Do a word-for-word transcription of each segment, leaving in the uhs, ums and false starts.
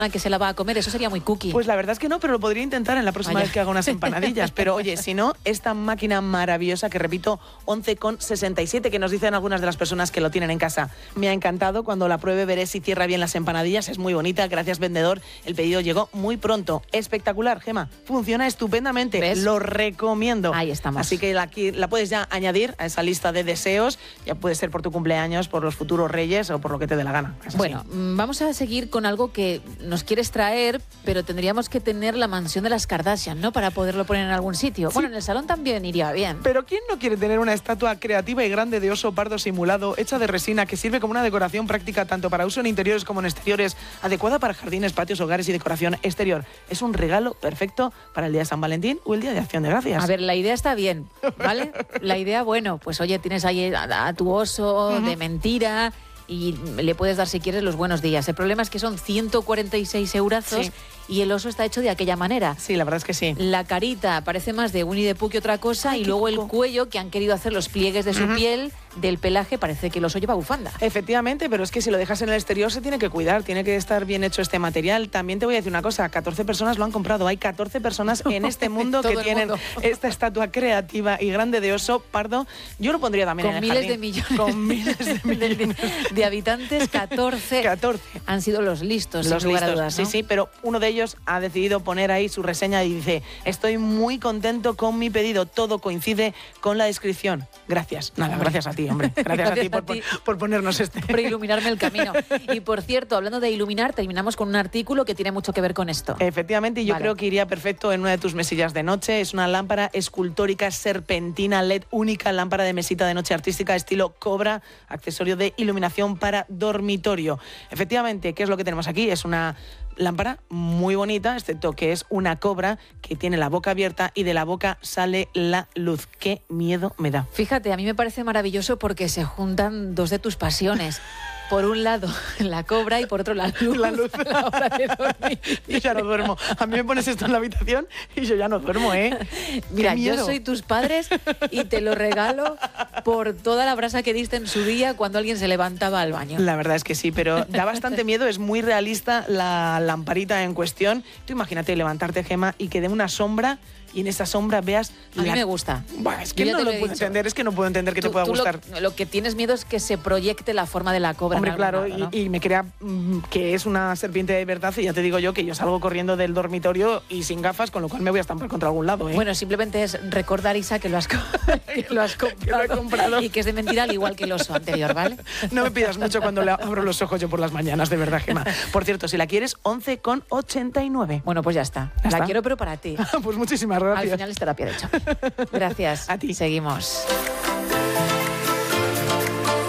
que se la va a comer, eso sería muy cookie. Pues la verdad es que no, pero lo podría intentar en la próxima Vaya. vez que haga unas empanadillas. Pero oye, si no, esta máquina maravillosa que repito, once con sesenta y siete, que nos dicen algunas de las personas que lo tienen en casa. Me ha encantado, cuando la pruebe veré si cierra bien las empanadillas, es muy bonita, gracias vendedor, el pedido llegó muy pronto. Espectacular, Gema, funciona estupendamente, ¿ves? Lo recomiendo. Ahí estamos. Así que la, la puedes ya añadir a esa lista de deseos, ya puede ser por tu cumpleaños, por los futuros reyes o por lo que te dé la gana. Es bueno, vamos a seguir con algo que nos quieres traer, pero tendríamos que tener la mansión de las Kardashian, ¿no? Para poderlo poner en algún sitio. Sí. Bueno, en el salón también iría bien. Pero ¿quién no quiere tener una estatua creativa y grande de oso pardo simulado, hecha de resina, que sirve como una decoración práctica tanto para uso en interiores como en exteriores, adecuada para jardines, patios, hogares y decoración exterior? Es un regalo perfecto para el día de San Valentín o el día de Acción de Gracias. A ver, la idea está bien, ¿vale? La idea, bueno, pues oye, tienes ahí a, a tu oso uh-huh. de mentira y le puedes dar, si quieres, los buenos días. El problema es que son ciento cuarenta y seis eurazos sí. y el oso está hecho de aquella manera. Sí, la verdad es que sí. La carita parece más de Winnie the Pooh que otra cosa. Ay, y luego cuco. El cuello, que han querido hacer los pliegues de su uh-huh. piel, del pelaje, parece que el oso lleva bufanda. Efectivamente, pero es que si lo dejas en el exterior se tiene que cuidar, tiene que estar bien hecho este material. También te voy a decir una cosa, catorce personas lo han comprado. Hay catorce personas en este mundo que tienen mundo. esta estatua creativa y grande de oso pardo. Yo lo pondría también Con en el miles jardín. de millones. Con miles de millones. de, de habitantes, catorce, catorce han sido los listos, los sin lugar listos. a dudas, ¿no? Sí, sí, pero uno de ellos ha decidido poner ahí su reseña y dice: estoy muy contento con mi pedido, todo coincide con la descripción. Gracias. Nada, gracias a ti, hombre. Gracias, gracias a ti, por, a ti por, por ponernos este. Por iluminarme el camino. Y por cierto, hablando de iluminar, terminamos con un artículo que tiene mucho que ver con esto. Efectivamente, y yo vale. creo que iría perfecto en una de tus mesillas de noche. Es una lámpara escultórica serpentina L E D única, lámpara de mesita de noche artística estilo Cobra, accesorio de iluminación para dormitorio. Efectivamente, ¿qué es lo que tenemos aquí? Es una lámpara muy bonita, excepto que es una cobra que tiene la boca abierta y de la boca sale la luz. ¡Qué miedo me da! Fíjate, a mí me parece maravilloso porque se juntan dos de tus pasiones. Por un lado, la cobra y por otro, la luz. La luz. A la hora de dormir. Yo ya no duermo. A mí me pones esto en la habitación y yo ya no duermo, ¿eh? Mira, yo soy tus padres y te lo regalo por toda la brasa que diste en su día cuando alguien se levantaba al baño. La verdad es que sí, pero da bastante miedo. Es muy realista la lamparita en cuestión. Tú imagínate levantarte, Gema, y que dé una sombra y en esa sombra veas... A la... mí me gusta. Bah, es que no lo, lo puedo entender, es que no puedo entender que tú, te pueda tú gustar. Lo, lo que tienes miedo es que se proyecte la forma de la cobra. Hombre, claro, lado, ¿no? y, y me crea mmm, que es una serpiente de verdad, y ya te digo yo que yo salgo corriendo del dormitorio y sin gafas, con lo cual me voy a estampar contra algún lado, ¿eh? Bueno, simplemente es recordar, Isa, que lo has, que lo has comprado, que lo he comprado y que es de mentira, al igual que el oso anterior, ¿vale? No me pidas mucho cuando le abro los ojos yo por las mañanas, de verdad, Gema. Por cierto, si la quieres, once con ochenta y nueve. Bueno, pues ya está. ¿Ya la está? quiero, pero para ti. Pues muchísimas gracias. Al final es terapia, de hecho. Gracias. A ti. Seguimos.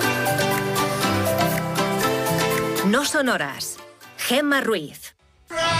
No son horas. Gemma Ruiz.